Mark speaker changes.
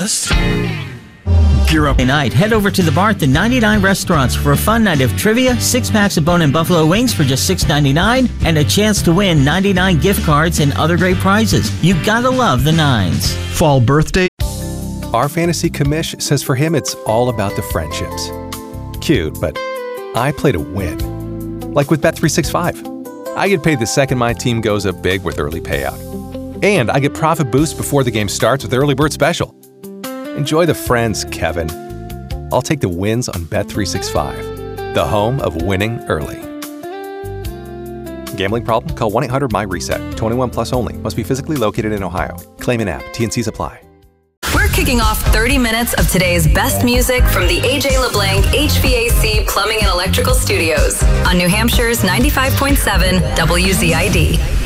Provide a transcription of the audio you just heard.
Speaker 1: Just gear up.
Speaker 2: Night, head over to the bar at the 99 Restaurants for a fun night of trivia, 6 packs of bone-in buffalo wings for just $6.99, and a chance to win 99 gift cards and other great prizes. You gotta love the Nines.
Speaker 3: Fall birthday.
Speaker 4: Our fantasy commish says for him it's all about the friendships. Cute, but I play to win. Like with Bet365. I get paid the second my team goes up big with early payout. And I get profit boost before the game starts with Early Bird Special. Enjoy the friends, Kevin. I'll take the wins on Bet365, the home of winning early. Gambling problem? Call 1-800-MY-RESET. 21 plus only. Must be physically located in Ohio. Claim in app. T&Cs apply.
Speaker 5: We're kicking off 30 minutes of today's best music from the A.J. LeBlanc HVAC Plumbing and Electrical Studios on New Hampshire's 95.7 WZID.